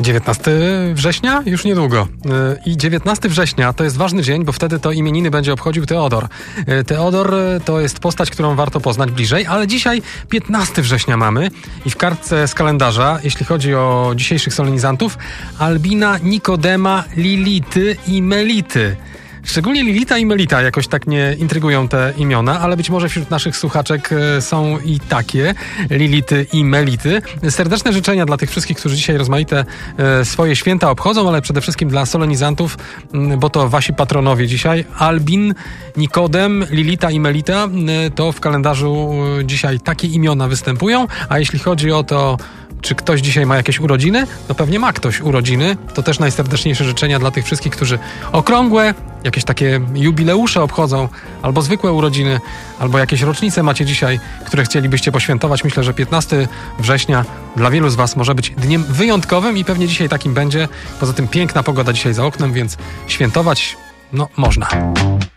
19 września? Już niedługo. I 19 września to jest ważny dzień, bo wtedy to imieniny będzie obchodził Teodor. Teodor to jest postać, którą warto poznać bliżej, ale dzisiaj 15 września mamy i w kartce z kalendarza, jeśli chodzi o dzisiejszych solenizantów, Albina, Nikodema, Lility i Melity. Szczególnie Lilita i Melita jakoś tak nie intrygują te imiona, ale być może wśród naszych słuchaczek są i takie Lility i Melity. Serdeczne życzenia dla tych wszystkich, którzy dzisiaj rozmaite swoje święta obchodzą, ale przede wszystkim dla solenizantów, bo to wasi patronowie dzisiaj. Albin, Nikodem, Lilita i Melita, to w kalendarzu dzisiaj takie imiona występują, a jeśli chodzi o to, czy ktoś dzisiaj ma jakieś urodziny? No pewnie ma ktoś urodziny. To też najserdeczniejsze życzenia dla tych wszystkich, którzy okrągłe, jakieś takie jubileusze obchodzą, albo zwykłe urodziny, albo jakieś rocznice macie dzisiaj, które chcielibyście poświętować. Myślę, że 15 września dla wielu z was może być dniem wyjątkowym i pewnie dzisiaj takim będzie. Poza tym piękna pogoda dzisiaj za oknem, więc świętować, no można.